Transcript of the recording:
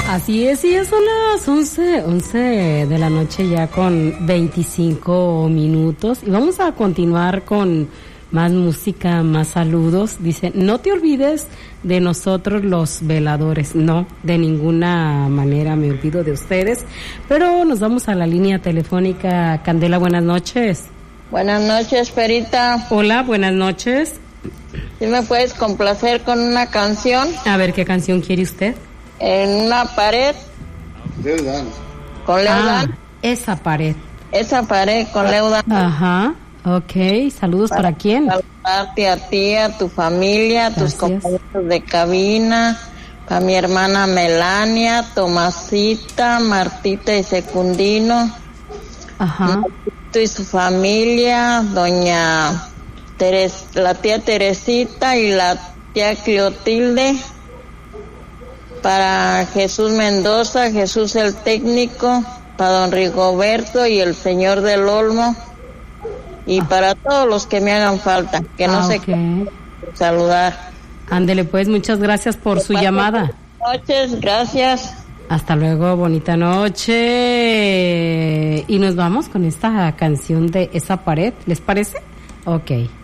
Así es, y son las 11 de la noche ya con 25 minutos y vamos a continuar con más música, más saludos. Dice, no te olvides de nosotros los veladores. No, de ninguna manera me olvido de ustedes, pero nos vamos a la línea telefónica. Candela, buenas noches. Buenas noches, Perita. Hola, buenas noches. ¿Sí me puedes complacer con una canción? A ver, ¿qué canción quiere usted? En una pared. Leudán. Con Leudán. Esa pared. Esa pared con Leudán. Ajá, ok. ¿Saludos para quién? Saludarte a ti, a tu familia, a tus compañeros de cabina, a mi hermana Melania, Tomasita, Martita y Secundino. Ajá. Martito y su familia, doña la tía Teresita y la tía Clotilde. Para Jesús Mendoza, Jesús el técnico, para don Rigoberto y el señor del Olmo, y para todos los que me hagan falta, que no sé qué saludar. Ándele pues, muchas gracias por su llamada. Buenas noches, gracias. Hasta luego, bonita noche. Y nos vamos con esta canción de Esa pared, ¿les parece? Ok.